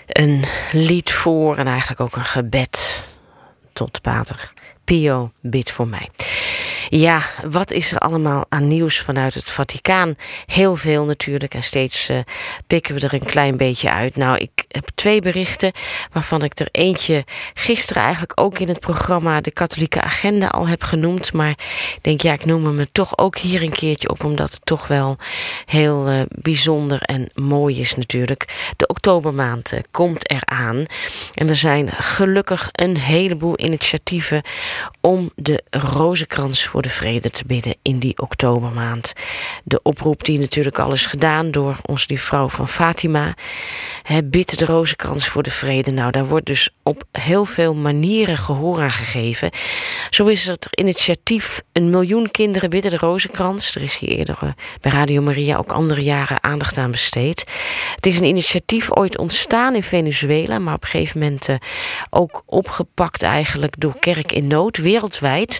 een lied voor en eigenlijk ook een gebed tot Pater Pio, bid voor mij. Ja, wat is er allemaal aan nieuws vanuit het Vaticaan? Heel veel natuurlijk en steeds pikken we er een klein beetje uit. Nou, ik heb 2 berichten waarvan ik er eentje gisteren eigenlijk ook in het programma De Katholieke Agenda al heb genoemd. Maar ik denk, ja, ik noem hem er toch ook hier een keertje op, omdat het toch wel heel bijzonder en mooi is natuurlijk. De oktobermaand komt eraan en er zijn gelukkig een heleboel initiatieven om de rozenkrans voor de vrede te bidden in die oktobermaand. De oproep die natuurlijk al is gedaan door onze lieve vrouw van Fatima. Bid de rozenkrans voor de vrede. Nou, daar wordt dus op heel veel manieren gehoor aan gegeven. Zo is het initiatief 1 miljoen kinderen bidden de rozenkrans. Er is hier eerder bij Radio Maria ook andere jaren aandacht aan besteed. Het is een initiatief ooit ontstaan in Venezuela, maar op een gegeven moment ook opgepakt eigenlijk door Kerk in Nood, wereldwijd.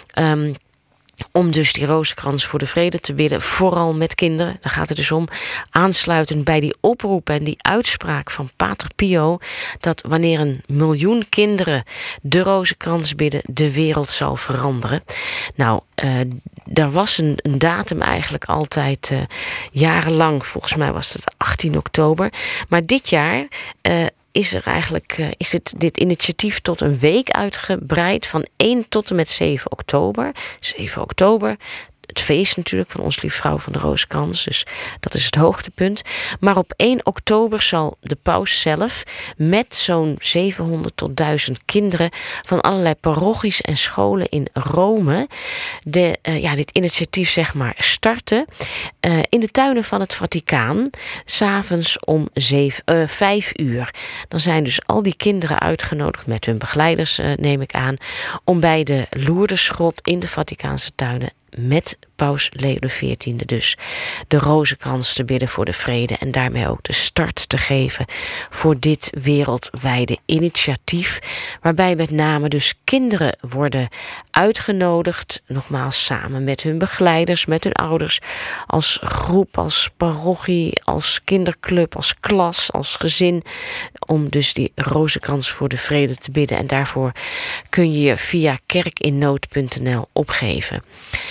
Om dus die rozenkrans voor de vrede te bidden, vooral met kinderen. Daar gaat het dus om, aansluitend bij die oproep en die uitspraak van Pater Pio, dat wanneer 1 miljoen kinderen de rozenkrans bidden, de wereld zal veranderen. Nou, daar was een datum eigenlijk altijd jarenlang, volgens mij was het 18 oktober. Maar dit jaar is er eigenlijk dit initiatief tot een week uitgebreid, van 1 tot en met 7 oktober. 7 oktober, het feest natuurlijk van onze lieve vrouw van de rozenkrans, dus dat is het hoogtepunt. Maar op 1 oktober zal de paus zelf met zo'n 700 tot 1000 kinderen van allerlei parochies en scholen in Rome dit initiatief zeg maar starten in de tuinen van het Vaticaan, 's avonds om 5 uur. Dan zijn dus al die kinderen uitgenodigd met hun begeleiders, neem ik aan, om bij de Lourdesgrot in de Vaticaanse tuinen met paus Leo XIV dus de rozenkrans te bidden voor de vrede en daarmee ook de start te geven voor dit wereldwijde initiatief, waarbij met name dus kinderen worden uitgenodigd, nogmaals samen met hun begeleiders, met hun ouders, als groep, als parochie, als kinderclub, als klas, als gezin, om dus die rozenkrans voor de vrede te bidden. En daarvoor kun je je via kerkinnood.nl opgeven.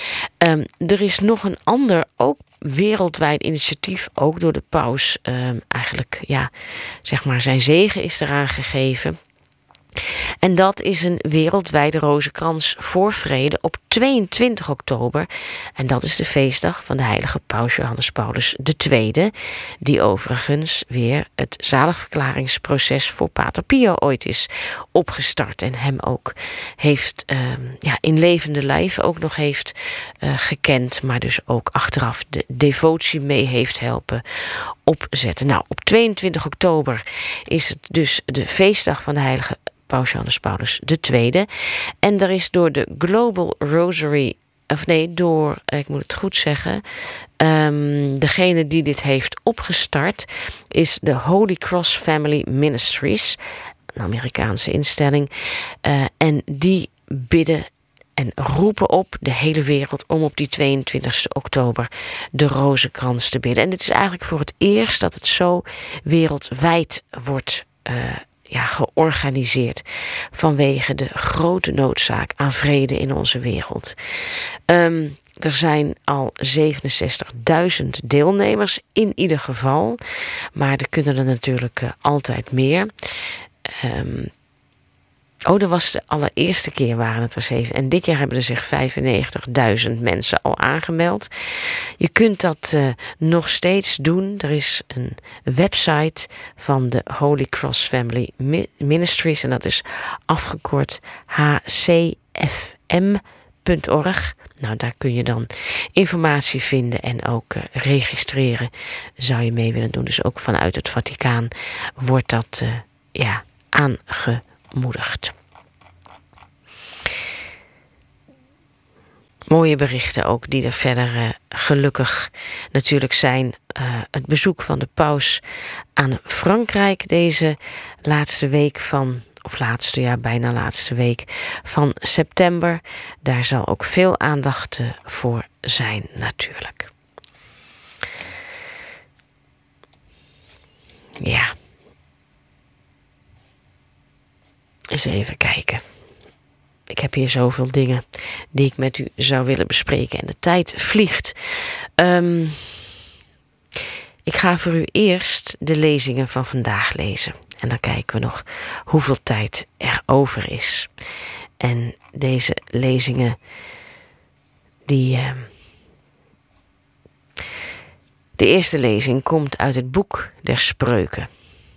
Er is nog een ander, ook wereldwijd initiatief, ook door de paus. Eigenlijk, ja, zeg maar, zijn zegen is eraan gegeven. En dat is een wereldwijde rozenkrans voor vrede op 22 oktober. En dat is de feestdag van de heilige paus Johannes Paulus II. Die overigens weer het zaligverklaringsproces voor Pater Pio ooit is opgestart. En hem ook heeft in levende lijf ook nog heeft gekend. Maar dus ook achteraf de devotie mee heeft helpen opzetten. Nou, op 22 oktober is het dus de feestdag van de heilige paus Johannes Paulus II. En er is door de Global Rosary, ik moet het goed zeggen, degene die dit heeft opgestart is de Holy Cross Family Ministries, een Amerikaanse instelling. En die bidden en roepen op de hele wereld om op die 22 oktober de rozenkrans te bidden. En dit is eigenlijk voor het eerst dat het zo wereldwijd wordt georganiseerd vanwege de grote noodzaak aan vrede in onze wereld. Er zijn al 67.000 deelnemers in ieder geval, maar er kunnen er natuurlijk altijd meer. Dat was de allereerste keer waren het er 7. En dit jaar hebben er zich 95.000 mensen al aangemeld. Je kunt dat nog steeds doen. Er is een website van de Holy Cross Family Ministries. En dat is afgekort hcfm.org. Nou, daar kun je dan informatie vinden en ook registreren. Zou je mee willen doen. Dus ook vanuit het Vaticaan wordt dat aangemoedigd. Mooie berichten ook die er verder gelukkig natuurlijk zijn. Het bezoek van de paus aan Frankrijk deze laatste week bijna laatste week van september. Daar zal ook veel aandacht voor zijn natuurlijk. Ja. Eens even kijken. Ik heb hier zoveel dingen die ik met u zou willen bespreken. En de tijd vliegt. Ik ga voor u eerst de lezingen van vandaag lezen. En dan kijken we nog hoeveel tijd er over is. En deze lezingen, de eerste lezing komt uit het boek der Spreuken.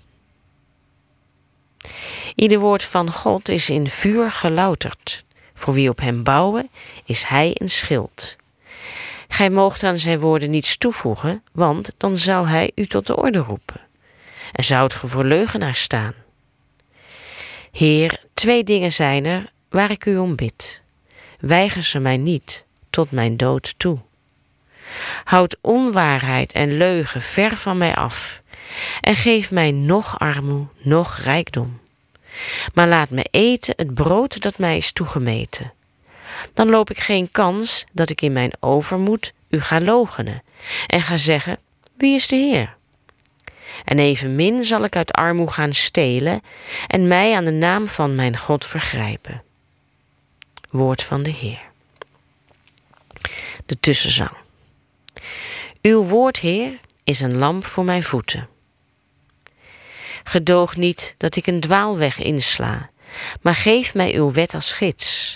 Ieder woord van God is in vuur gelouterd. Voor wie op hem bouwen, is hij een schild. Gij moogt aan zijn woorden niets toevoegen, want dan zou hij u tot de orde roepen. En zoudt ge voor leugenaar staan. Heer, 2 dingen zijn er waar ik u om bid. Weiger ze mij niet tot mijn dood toe. Houd onwaarheid en leugen ver van mij af. En geef mij noch armoe, noch rijkdom. Maar laat me eten het brood dat mij is toegemeten. Dan loop ik geen kans dat ik in mijn overmoed u ga loochenen en ga zeggen, wie is de Heer? En evenmin zal ik uit armoe gaan stelen en mij aan de naam van mijn God vergrijpen. Woord van de Heer. De tussenzang. Uw woord, Heer, is een lamp voor mijn voeten. Gedoog niet dat ik een dwaalweg insla, maar geef mij uw wet als gids.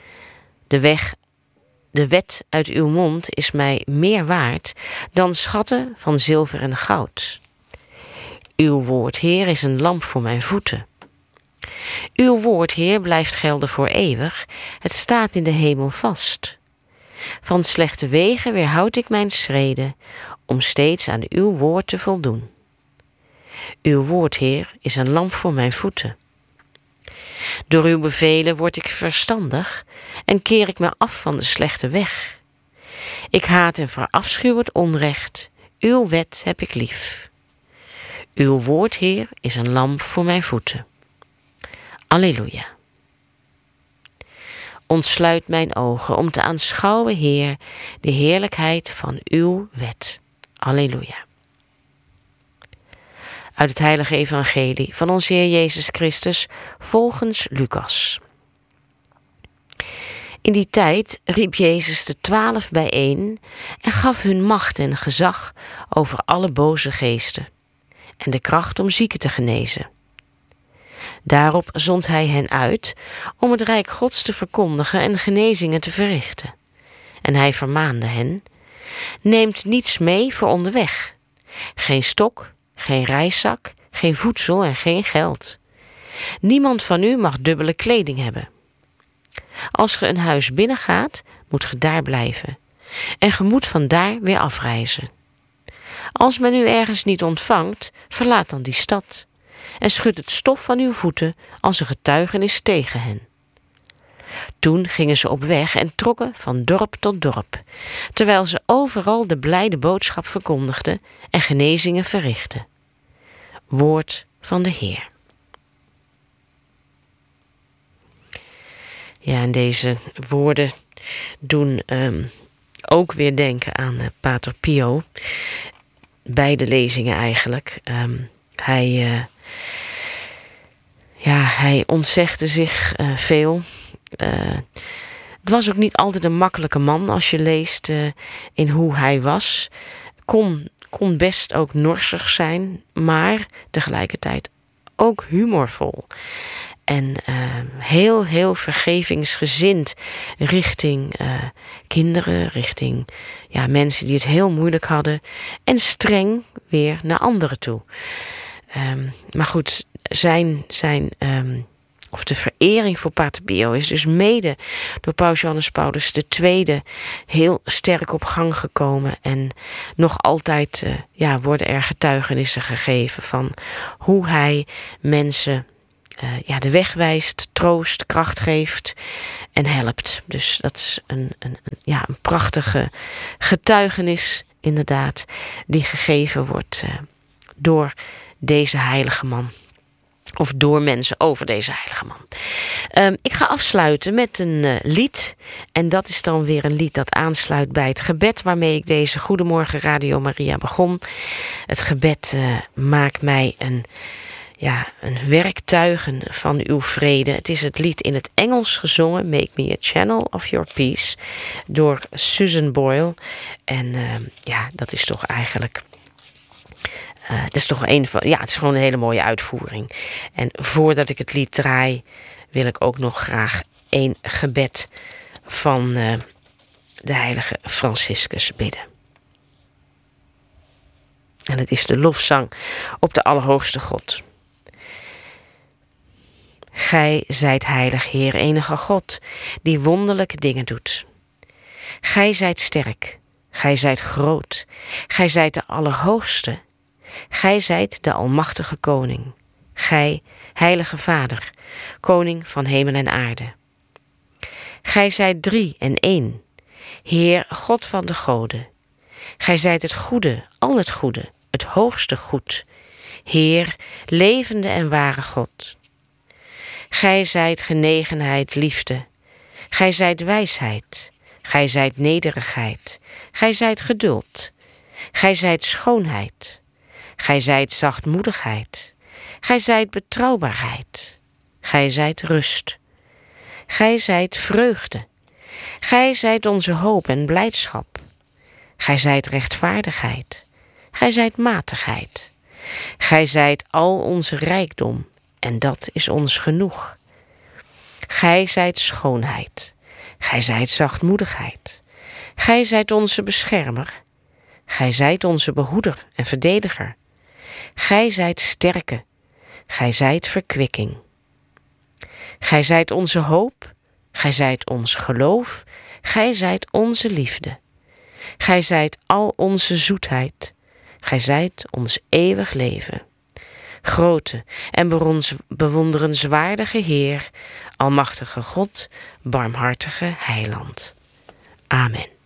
De wet uit uw mond is mij meer waard dan schatten van zilver en goud. Uw woord, Heer, is een lamp voor mijn voeten. Uw woord, Heer, blijft gelden voor eeuwig. Het staat in de hemel vast. Van slechte wegen weerhoud ik mijn schreden, om steeds aan uw woord te voldoen. Uw woord, Heer, is een lamp voor mijn voeten. Door uw bevelen word ik verstandig en keer ik me af van de slechte weg. Ik haat en verafschuw het onrecht, uw wet heb ik lief. Uw woord, Heer, is een lamp voor mijn voeten. Alleluia. Ontsluit mijn ogen om te aanschouwen, Heer, de heerlijkheid van uw wet. Alleluia. Uit het heilige evangelie van onze Heer Jezus Christus volgens Lucas. In die tijd riep Jezus de 12 bijeen en gaf hun macht en gezag over alle boze geesten en de kracht om zieken te genezen. Daarop zond hij hen uit om het rijk Gods te verkondigen en genezingen te verrichten. En hij vermaande hen: neemt niets mee voor onderweg. Geen stok, geen reiszak, geen voedsel en geen geld. Niemand van u mag dubbele kleding hebben. Als ge een huis binnengaat, moet ge daar blijven. En ge moet vandaar weer afreizen. Als men u ergens niet ontvangt, verlaat dan die stad. En schud het stof van uw voeten als een getuigenis tegen hen. Toen gingen ze op weg en trokken van dorp tot dorp, terwijl ze overal de blijde boodschap verkondigden en genezingen verrichtten. Woord van de Heer. Ja, en deze woorden doen ook weer denken aan Pater Pio. Beide lezingen eigenlijk. Hij ontzegde zich veel. Het was ook niet altijd een makkelijke man als je leest in hoe hij was. Kon best ook norsig zijn, maar tegelijkertijd ook humorvol. En heel, heel vergevingsgezind richting kinderen, richting mensen die het heel moeilijk hadden. En streng weer naar anderen toe. Maar goed, de verering voor Pater Pio is dus mede door Paus Johannes Paulus II heel sterk op gang gekomen. En nog altijd worden er getuigenissen gegeven van hoe hij mensen de weg wijst, troost, kracht geeft en helpt. Dus dat is een prachtige getuigenis inderdaad die gegeven wordt door deze heilige man. Of door mensen over deze heilige man. Ik ga afsluiten met een lied. En dat is dan weer een lied dat aansluit bij het gebed waarmee ik deze Goedemorgen Radio Maria begon. Het gebed maakt mij een werktuigen van uw vrede. Het is het lied in het Engels gezongen, Make Me a Channel of Your Peace, door Susan Boyle. En dat is toch eigenlijk... het is toch het is gewoon een hele mooie uitvoering. En voordat ik het lied draai, wil ik ook nog graag een gebed van de heilige Franciscus bidden. En het is de lofzang op de Allerhoogste God. Gij zijt heilig, Heer, enige God, die wonderlijke dingen doet. Gij zijt sterk, gij zijt groot, gij zijt de Allerhoogste. Gij zijt de Almachtige Koning. Gij, Heilige Vader, Koning van hemel en aarde. Gij zijt 3 en 1, Heer, God van de goden. Gij zijt het goede, al het goede, het hoogste goed. Heer, levende en ware God. Gij zijt genegenheid, liefde. Gij zijt wijsheid. Gij zijt nederigheid. Gij zijt geduld. Gij zijt schoonheid. Gij zijt zachtmoedigheid. Gij zijt betrouwbaarheid. Gij zijt rust. Gij zijt vreugde. Gij zijt onze hoop en blijdschap. Gij zijt rechtvaardigheid. Gij zijt matigheid. Gij zijt al onze rijkdom, en dat is ons genoeg. Gij zijt schoonheid. Gij zijt zachtmoedigheid. Gij zijt onze beschermer. Gij zijt onze behoeder en verdediger. Gij zijt sterke. Gij zijt verkwikking. Gij zijt onze hoop. Gij zijt ons geloof. Gij zijt onze liefde. Gij zijt al onze zoetheid. Gij zijt ons eeuwig leven. Grote en bewonderenswaardige Heer, almachtige God, barmhartige Heiland. Amen.